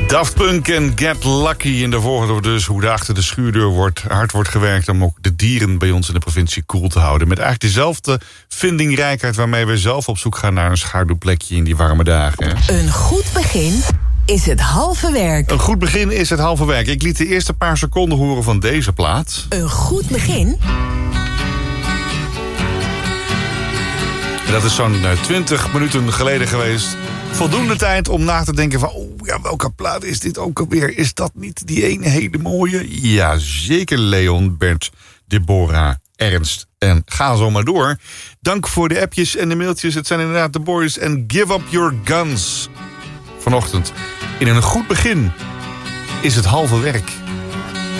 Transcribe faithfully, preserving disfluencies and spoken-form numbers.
Daft Punk en Get Lucky. In de volgende dus hoe er achter de schuurdeur wordt, hard wordt gewerkt om ook de dieren bij ons in de provincie koel te houden. Met eigenlijk dezelfde vindingrijkheid waarmee we zelf op zoek gaan naar een schaduwplekje in die warme dagen. Een goed begin is het halve werk. Een goed begin is het halve werk. Ik liet de eerste paar seconden horen van deze plaat. Een goed begin. En dat is zo'n twintig minuten geleden geweest. Voldoende tijd om na te denken van... oh ja, welke plaat is dit ook alweer? Is dat niet die ene hele mooie? Ja, zeker Leon, Bert, Deborah, Ernst en ga zo maar door. Dank voor de appjes en de mailtjes. Het zijn inderdaad de boys en Give Up Your Guns. Vanochtend in een goed begin is het halve werk.